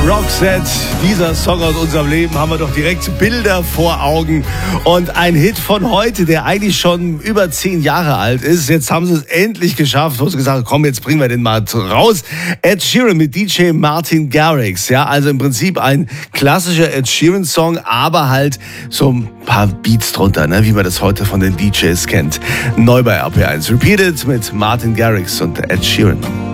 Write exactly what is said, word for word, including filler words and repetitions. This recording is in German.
Roxette, dieser Song aus unserem Leben, haben wir doch direkt Bilder vor Augen. Und ein Hit von heute, der eigentlich schon über zehn Jahre alt ist. Jetzt haben sie es endlich geschafft, wo sie gesagt haben, komm, jetzt bringen wir den mal raus. Ed Sheeran mit D J Martin Garrix. Ja, also im Prinzip ein klassischer Ed Sheeran-Song, aber halt so ein paar Beats drunter, ne, wie man das heute von den D Js kennt. Neu bei R P eins. Repeated mit Martin Garrix und Ed Sheeran.